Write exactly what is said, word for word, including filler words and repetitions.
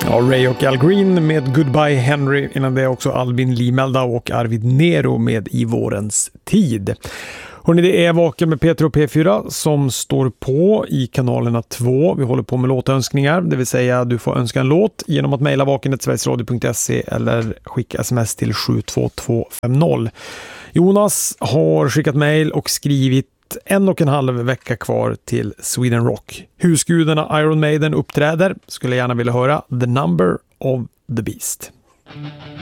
Ja, Ray och Al Green med Goodbye Henry. Innan det också Albin Limelda och Arvid Nero med I vårens tid. Hörrni, det är Vaken med Peter och P fyra som står på i kanalerna två. Vi håller på med låtönskningar, det vill säga du får önska en låt genom att mejla vaken snabel-a sverigesradio punkt se eller skicka sms till sju två två fem noll. Jonas har skickat mejl och skrivit en och en halv vecka kvar till Sweden Rock. Husgudarna Iron Maiden uppträder. Skulle gärna vilja höra The Number of the Beast.